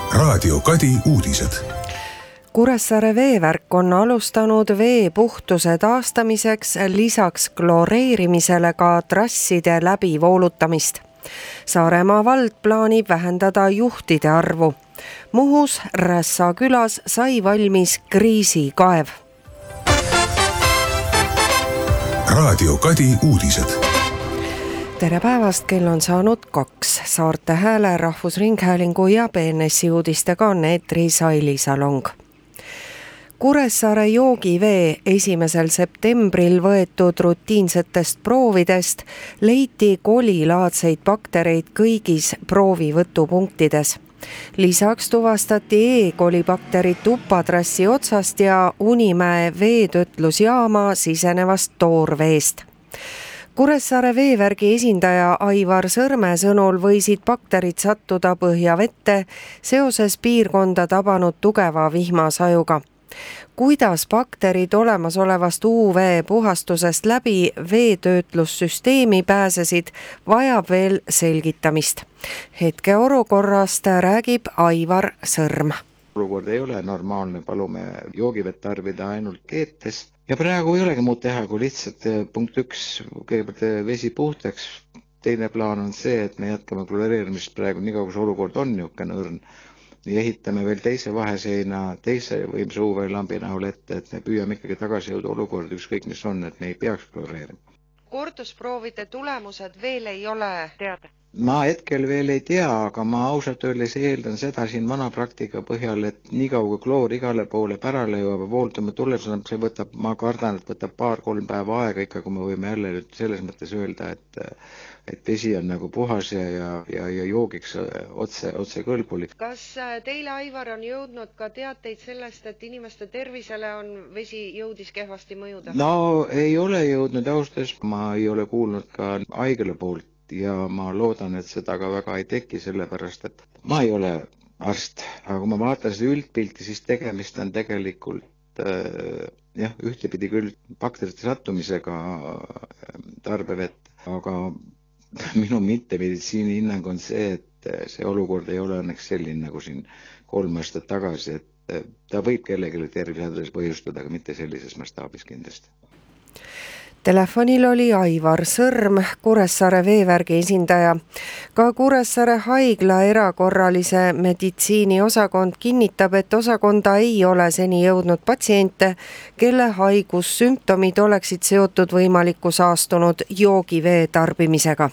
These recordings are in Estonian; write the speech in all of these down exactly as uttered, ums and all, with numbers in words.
Raadio Kadi uudised. Kuressaare veevärk on alustanud vee puhtuse taastamiseks lisaks kloreerimisele ka trasside läbivoolutamist. Saaremaa vald plaanib vähendada juhtide arvu. Muhus Rässa külas sai valmis kriisikaev. Raadio Kadi uudised. Tere päevast, kell on saanud kaks. Saarte Hääle, Rahvusringhäälingu ja B N S-i uudistega on eetris Aili Salong. Kuressaare joogivee esimesel septembril võetud rutiinsetest proovidest leiti kolilaadseid baktereid kõigis proovivõtupunktides. Lisaks tuvastati E-coli bakterit Upatrassi otsast ja Unimäe veetötlusjaama sisenevast toorveest. Kuressaare veevärgi esindaja Aivar Sõrme sõnul võisid bakterid sattuda põhjavette seoses piirkonda tabanud tugeva vihmasajuga. Kuidas bakterid olemasolevast U V puhastusest läbi veetöötlussüsteemi pääsesid, vajab veel selgitamist. Hetke olukorrast räägib Aivar Sõrm. Olukord ei ole normaalne, palume joogivett tarbida ainult keetes. Ja praegu ei olegi muud teha, kui lihtsalt punkt üks, kõigepealt vesi puhtaks. Teine plaan on see, et me jätkame kloreerimist praegu nii kaugus olukord on niisugune õrn. Ja ehitame veel teise vaheseina, teise võimsa U V-lambi näol ette, et me püüame ikkagi tagasi jõuda olukord, ükskõik mis on, et me ei peaks kloreerima. Kordusproovide tulemused veel ei ole teada? Ma hetkel veel ei tea, aga ma ausalt öeldes eeldan seda siin vana praktika põhjal, et nii kauga kloor igale poole pärale jõuab ja vooltama tulles, see võtab, ma kardan, et võtab paar-kolm päeva aega ikka, kui me võime jälle nüüd selles mõttes öelda, et et vesi on nagu puhas ja, ja, ja, ja joogiks otse, otse kõlbulik. Kas teile, Aivar, on jõudnud ka teateid sellest, et inimeste tervisele on vesi jõudis kehvasti mõjuda? No ei ole jõudnud austes, ma ei ole kuulnud ka haigele poolt ja ma loodan, et seda ka väga ei teki, sellepärast, et ma ei ole arst, aga kui ma vaatan seda üldpilti, siis tegemist on tegelikult äh, jah, ühtepidi küll bakterite sattumisega tarbevett, aga minu mittemeditsiini hinnang on see, et see olukord ei ole õnneks selline nagu siin kolm aastat tagasi, et ta võib kellelegi tervisehädades põhjustada, aga mitte sellises mastaabis kindlasti. Telefonil oli Aivar Sõrm, Kuressaare veevärgi esindaja. Ka Kuressaare haigla erakorralise meditsiini osakond kinnitab, et osakonda ei ole seni jõudnud patsiente, kelle haigussümptomid oleksid seotud võimaliku saastunud joogivee tarbimisega.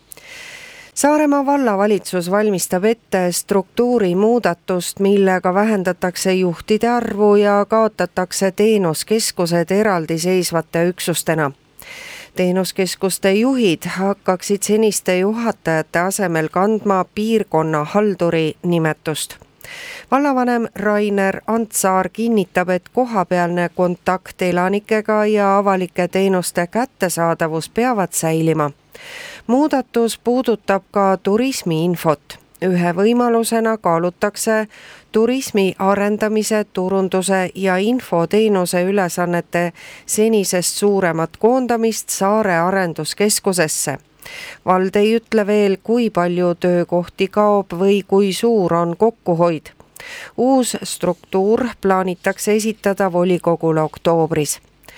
Saaremaa vallavalitsus valmistab ette struktuuri muudatust, millega vähendatakse juhtide arvu ja kaotatakse teenuskeskused eraldiseisvate üksustena. Teenuskeskuste juhid hakkaksid seniste juhatajate asemel kandma piirkonna halduri nimetust. Vallavanem Rainer Antsaar kinnitab, et kohapealne kontakt elanikega ja avalike teenuste kättesaadavus peavad säilima. Muudatus puudutab ka turismiinfot. Ühe võimalusena kaalutakse turismi arendamise, turunduse ja infoteenuse ülesannete senisest suuremat koondamist Saare arenduskeskusesse. Vald ei ütle veel, kui palju töökohti kaob või kui suur on kokkuhoid. Uus struktuur plaanitakse esitada volikogule oktoobris.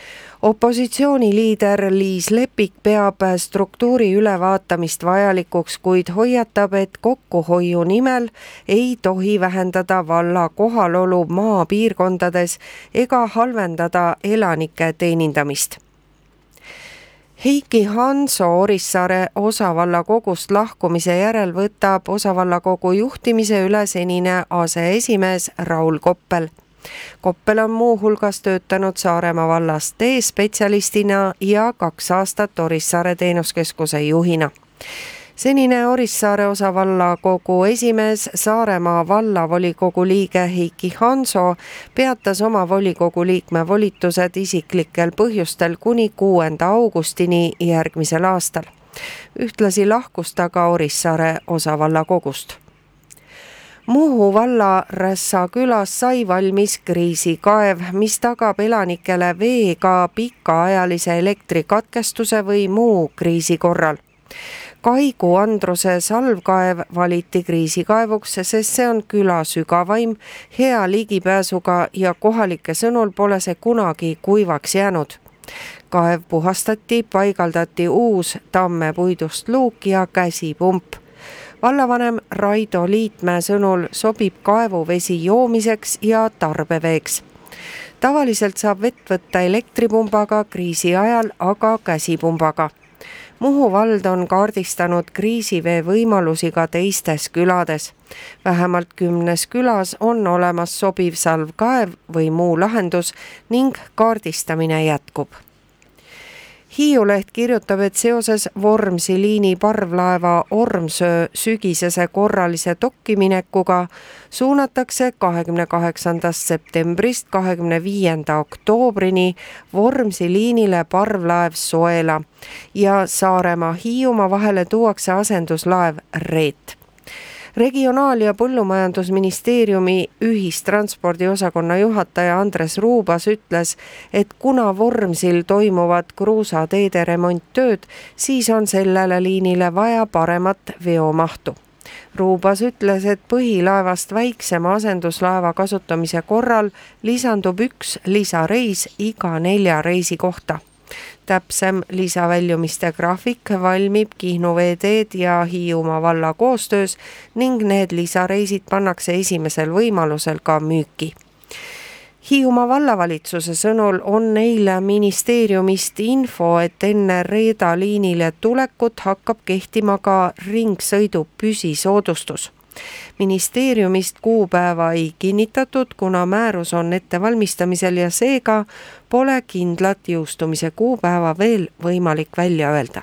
Opositsiooniliider Liis Lepik peab struktuuri ülevaatamist vajalikuks, kuid hoiatab, et kokkuhoiu nimel ei tohi vähendada valla kohalolu maapiirkondades ega halvendada elanike teenindamist. Heiki Hanso Orissaare osavallakogust lahkumise järel võtab osavallakogu juhtimise üle senine aseesimees Raul Koppel. Koppel on muu hulgas töötanud Saaremaa vallas T-spetsialistina ja kaks aastat Orissaare teenuskeskuse juhina. Senine Orissaare osavallakogu esimees Saaremaa vallavolikogu liige Heiki Hanso peatas oma volikogu liikme volitused isiklikel põhjustel kuni kuuenda augustini järgmisel aastal. Ühtlasi lahkus ta ka Orissaare osavallakogust. Muhu valla Rässa külas sai valmis kriisikaev, mis tagab elanikele veega pikaajalise elektrikatkestuse või muu kriisi korral. Kaigu Andruse salvkaev valiti kriisikaevuks, sest see on küla sügavaim, hea ligipääsuga ja kohalike sõnul pole see kunagi kuivaks jäänud. Kaev puhastati, paigaldati uus tammepuidust luuk ja käsipump. Vallavanem Raido Liitmäe sõnul sobib kaevuvesi joomiseks ja tarbeveeks. Tavaliselt saab vett võtta elektripumbaga, kriisi ajal aga käsipumbaga. Muhu vald on kaardistanud kriisivee võimalusi ka teistes külades. Vähemalt kümnes külas on olemas sobiv salvkaev või muu lahendus ning kaardistamine jätkub. Hiiuleht kirjutab, et seoses Vormsi liini parvlaeva Ormsöö sügisese korralise dokkiminekuga suunatakse kahekümne kaheksandast septembrist kahekümne viienda oktoobrini Vormsi liinile parvlaev Soela ja Saaremaa Hiiumaa vahele tuuakse asenduslaev Reet. Regionaal- ja Põllumajandusministeeriumi ühistranspordiosakonna juhataja Andres Ruubas ütles, et kuna Vormsil toimuvad kruusateede remonttööd, siis on sellele liinile vaja paremat veomahtu. Ruubas ütles, et põhilaevast väiksema asenduslaeva kasutamise korral lisandub üks lisareis iga nelja reisi kohta. Täpsem lisaväljumiste graafik valmib Kihnu veeteed ja Hiiumaa valla koostöös ning need lisareisid pannakse esimesel võimalusel ka müüki. Hiiumaa vallavalitsuse sõnul on neile ministeeriumist info, et enne Reeda liinile tulekut hakkab kehtima ka ringsõidu püsisoodustus. Ministeeriumist kuupäeva ei kinnitatud, kuna määrus on ettevalmistamisel ja seega pole kindlat jõustumise kuupäeva veel võimalik välja öelda.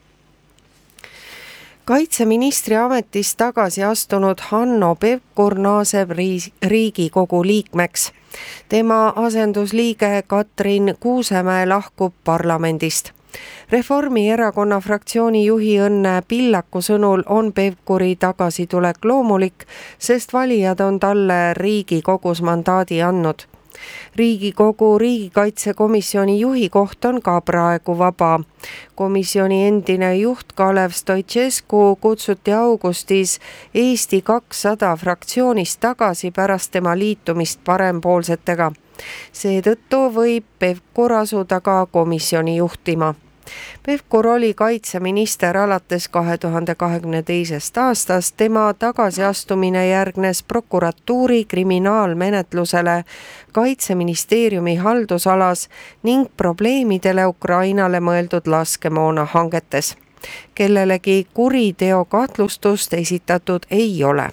Kaitseministri ametist tagasi astunud Hanno Pevkur naaseb Riigikogu liikmeks. Tema asendusliige Katrin Kuusemäe lahkub parlamendist. Reformierakonna fraktsiooni juhi Õnne Pillaku sõnul on Pevkuri tagasitulek loomulik, sest valijad on talle Riigikogus mandaadi andnud. Riigikogu riigikaitsekomisjoni juhi koht on ka praegu vaba. Komisjoni endine juht Kalev Stoicescu kutsuti augustis Eesti kakssada fraktsioonist tagasi pärast tema liitumist parempoolsetega. Seetõttu võib Pevkur asuda ka komisjoni juhtima. Pevkur oli kaitseminister alates kahe tuhande kahekümne teisest aastast. Tema tagasiastumine järgnes prokuratuuri kriminaalmenetlusele Kaitseministeeriumi haldusalas ning probleemidele Ukrainale mõeldud laskemoona hangetes. Kellelegi kuriteo kahtlustust esitatud ei ole.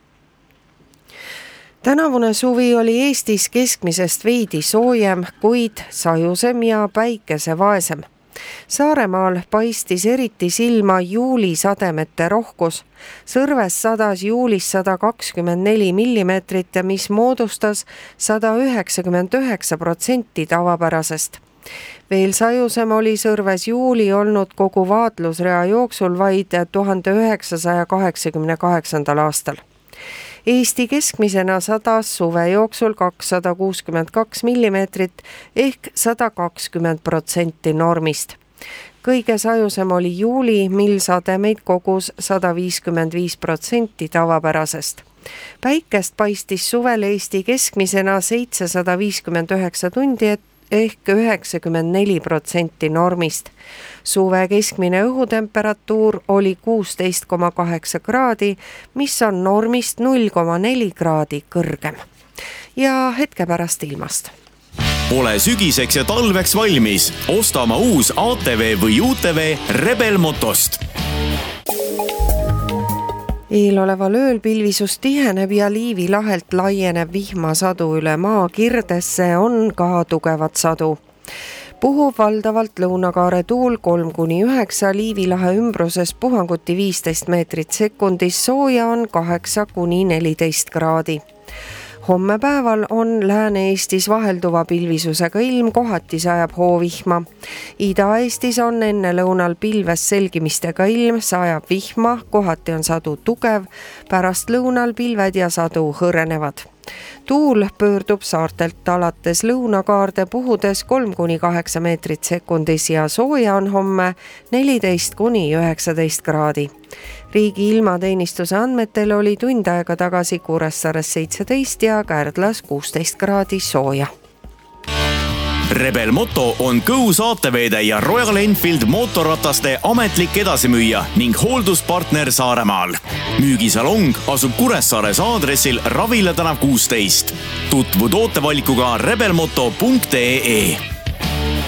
Tänavune suvi oli Eestis keskmisest veidi soojem, kuid sajusem ja päikesevaesem. Saaremaal paistis eriti silma juulisademete rohkus. Sõrves sadas juulis sada kakskümmend neli millimeetrit, mis moodustas sada üheksakümmend üheksa protsenti tavapärasest. Veel sajusem oli Sõrves juuli olnud kogu vaatlusrea jooksul vaid tuhande üheksasaja kaheksakümne kaheksandal aastal. Eesti keskmisena sadas suve jooksul kakssada kuuskümmend kaks millimeetrit ehk sada kakskümmend protsenti normist. Kõige sajusem oli juuli, mil sademeid kogus sada viiskümmend viis protsenti tavapärasest. Päikest paistis suvel Eesti keskmisena seitsesada viiskümmend üheksa tundi ehk üheksakümmend neli protsenti normist. Suve keskmine õhutemperatuur oli kuusteist koma kaheksa kraadi, mis on normist null koma neli kraadi kõrgem. Ja hetke pärast ilmast. Ole sügiseks ja talveks valmis. Osta oma uus A T V või U T V Rebel Motost. Eeloleval ööl pilvisus tiheneb ja Liivi lahelt laieneb vihmasadu üle maa, kirdesse on ka tugevat sadu. Puhub valdavalt lõunakaare tuul kolm kuni üheksa, Liivi lahe ümbruses puhanguti viisteist meetrit sekundis, sooja on kaheksa kuni neliteist kraadi. Homme päeval on Lääne-Eestis vahelduva pilvisusega ilm, kohati sajab hoovihma. Ida-Eestis on enne lõunal pilves selgimistega ilm, sajab vihma, kohati on sadu tugev, pärast lõunal pilved ja sadu hõrenevad. tuul pöördub saartelt alates lõunakaarde puhudes kolm kuni kaheksa meetrit sekundis ja sooja on homme neliteist kuni üheksateist kraadi. Riigi ilmateenistuse andmetel oli tund aega tagasi Kuressaares seitseteist ja Kärdlas kuusteist kraadi sooja. Rebel Moto on Go saateveede ja Royal Enfield mootorrataste ametlik edasimüüja ning hoolduspartner Saaremaal. Müügisalong asub Kuressaares aadressil Ravila tänav kuusteist. Tutvu tootevalikuga rebelmoto punkt ee